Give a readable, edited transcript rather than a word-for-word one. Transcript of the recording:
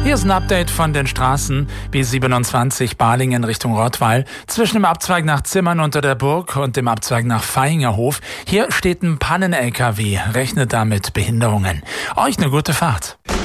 Hier ist ein Update von den Straßen B27 Balingen Richtung Rottweil. Zwischen dem Abzweig nach Zimmern unter der Burg und dem Abzweig nach Vaihingерhof. Hier steht ein Pannen-LKW. Rechnet damit Behinderungen. Euch eine gute Fahrt.